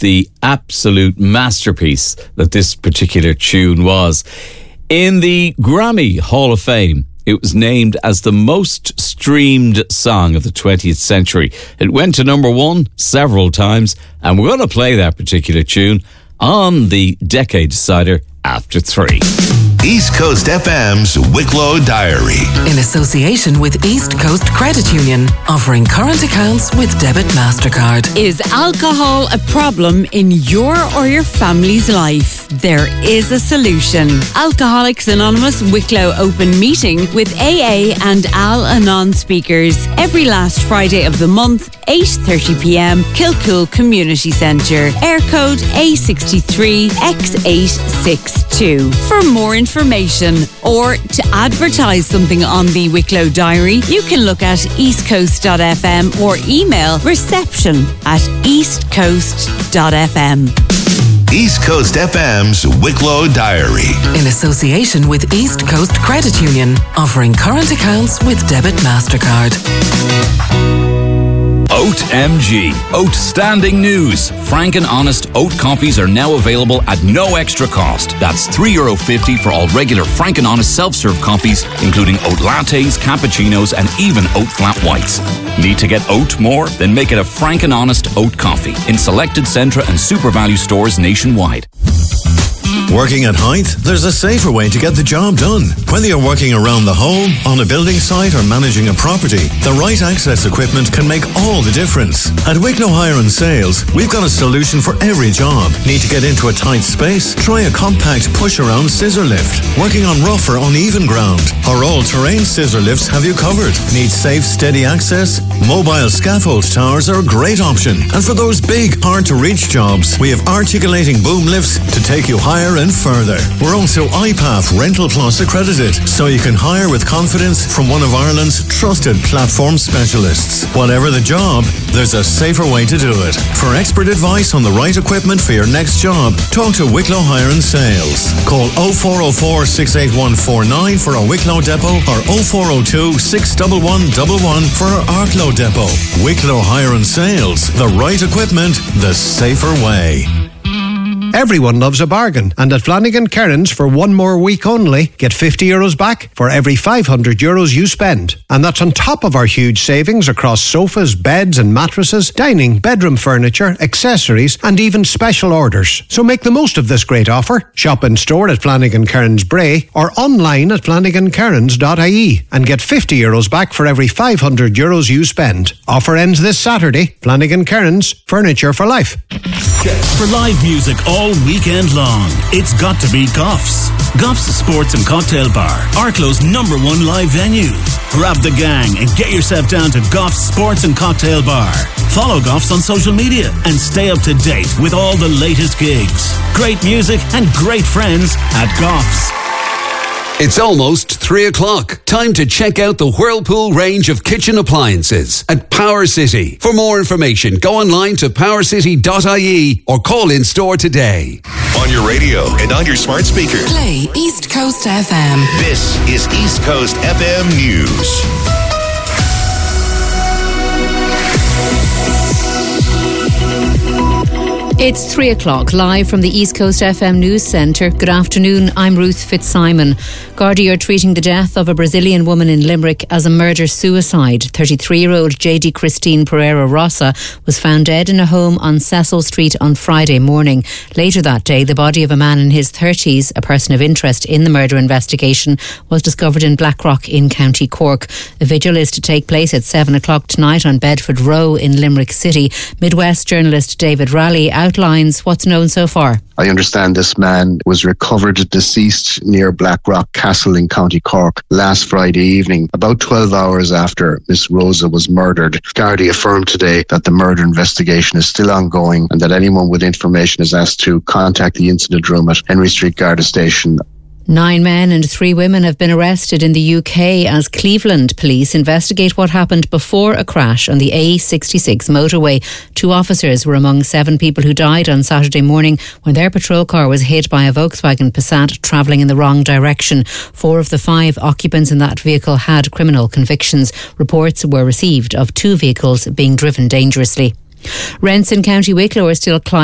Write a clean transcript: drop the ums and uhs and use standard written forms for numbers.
the absolute masterpiece that this particular tune was. In the Grammy Hall of Fame, it was named as the most streamed song of the 20th century. It went to number one several times, and we're going to play that particular tune on the Decade Decider after 3. East Coast FM's Wicklow Diary. In association with East Coast Credit Union, offering current accounts with debit MasterCard. Is alcohol a problem in your or your family's life? There is a solution. Alcoholics Anonymous Wicklow Open Meeting with AA and Al-Anon speakers every last Friday of the month, 8:30pm, Kilcool Community Centre. Air code A63X862. For more information or to advertise something on the Wicklow Diary, you can look at eastcoast.fm or email reception@eastcoast.fm. East Coast FM's Wicklow Diary. In association with East Coast Credit Union, offering current accounts with debit MasterCard. Oat MG. Outstanding news. Frank and Honest oat coffees are now available at no extra cost. That's €3.50 for all regular Frank and Honest self-serve coffees, including oat lattes, cappuccinos, and even oat flat whites. Need to get oat more? Then make it a Frank and Honest oat coffee in selected Centra and Super Value stores nationwide. Working at height? There's a safer way to get the job done. Whether you're working around the home, on a building site or managing a property, the right access equipment can make all the difference. At Wicklow Hire and Sales, we've got a solution for every job. Need to get into a tight space? Try a compact push-around scissor lift. Working on rough or uneven ground? Our all-terrain scissor lifts have you covered. Need safe, steady access? Mobile scaffold towers are a great option. And for those big, hard-to-reach jobs, we have articulating boom lifts to take you higher and further. We're also IPAF Rental Plus accredited, so you can hire with confidence from one of Ireland's trusted platform specialists. Whatever the job, there's a safer way to do it. For expert advice on the right equipment for your next job, talk to Wicklow Hire and Sales. Call 0404 68149 for our Wicklow depot or 0402 61111 for our Arklow depot. Wicklow Hire and Sales. The right equipment, the safer way. Everyone loves a bargain, and at Flanagan Kearns for one more week only, get €50 back for every €500 you spend. And that's on top of our huge savings across sofas, beds and mattresses, dining, bedroom furniture, accessories and even special orders. So make the most of this great offer. Shop in store at Flanagan Kearns Bray or online at flanagankearns.ie and get €50 back for every €500 you spend. Offer ends this Saturday. Flanagan Kearns, furniture for life. For live music all weekend long, it's got to be Goffs. Goffs Sports and Cocktail Bar, Arklow's #1 live venue. Grab the gang and get yourself down to Goffs Sports and Cocktail Bar. Follow Goffs on social media and stay up to date with all the latest gigs. Great music and great friends at Goffs. It's almost 3 o'clock. Time to check out the Whirlpool range of kitchen appliances at Power City. For more information, go online to powercity.ie or call in store today. On your radio and on your smart speaker. Play East Coast FM. This is East Coast FM News. It's 3 o'clock, live from the East Coast FM News Centre. Good afternoon, I'm Ruth Fitzsimon. Gardaí are treating the death of a Brazilian woman in Limerick as a murder-suicide. 33-year-old J.D. Christine Pereira Rossa was found dead in a home on Cecil Street on Friday morning. Later that day, the body of a man in his 30s, a person of interest in the murder investigation, was discovered in Blackrock in County Cork. A vigil is to take place at 7 o'clock tonight on Bedford Row in Limerick City. Midwest journalist David Raleigh outlines what's known so far. I understand this man was recovered deceased near Blackrock Castle in County Cork last Friday evening, about 12 hours after Miss Rosa was murdered. Gardaí affirmed today that the murder investigation is still ongoing and that anyone with information is asked to contact the incident room at Henry Street Garda Station. 9 men and 3 women have been arrested in the UK as Cleveland police investigate what happened before a crash on the A66 motorway. 2 officers were among 7 people who died on Saturday morning when their patrol car was hit by a Volkswagen Passat travelling in the wrong direction. 4 of the 5 occupants in that vehicle had criminal convictions. Reports were received of 2 vehicles being driven dangerously. Rents in County Wicklow are still climbing.